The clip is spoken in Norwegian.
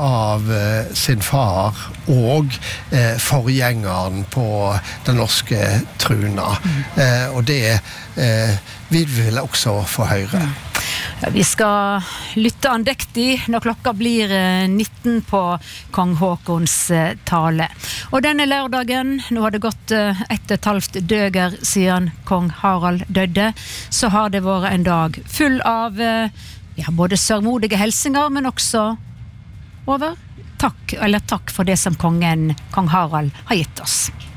av sin far og forgjengeren på den norske truna. Og det vi vil også få høre. Ja, vi skal lytte andektig når klokka blir 19 på kong Håkons tale. Og denne lørdagen, nå har det gått 1,5 døger siden kong Harald døde, så har det vært en dag full av både sørgmodige helsinger, men også takk for det som kong Harald har gitt oss.